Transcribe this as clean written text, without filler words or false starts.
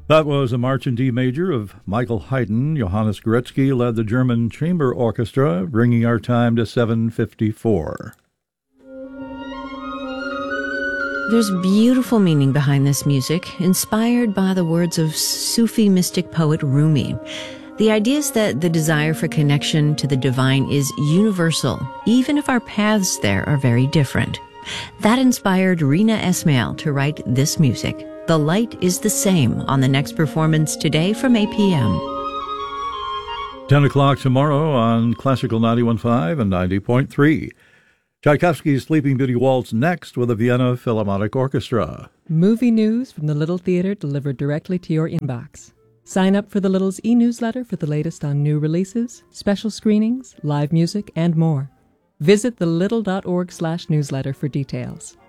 That was a March in D major of Michael Haydn. Johannes Goretzky led the German Chamber Orchestra, bringing our time to 7:54. There's beautiful meaning behind this music, inspired by the words of Sufi mystic poet Rumi. The idea is that the desire for connection to the divine is universal, even if our paths there are very different. That inspired Rina Esmail to write this music. The Light is the Same on the next performance today from 8 p.m. 10 o'clock tomorrow on Classical 91.5 and 90.3. Tchaikovsky's Sleeping Beauty Waltz next with the Vienna Philharmonic Orchestra. Movie news from the Little Theatre delivered directly to your inbox. Sign up for the Little's e-newsletter for the latest on new releases, special screenings, live music, and more. Visit thelittle.org/newsletter for details.